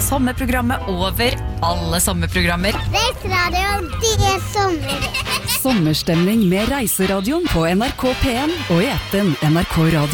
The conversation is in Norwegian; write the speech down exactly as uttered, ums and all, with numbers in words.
sommerprogrammet over alle sommerprogrammer. Reiseradioen, det er sommer. Sommerstemning med Reiseradioen på N R K P en og i appen N R K Radio.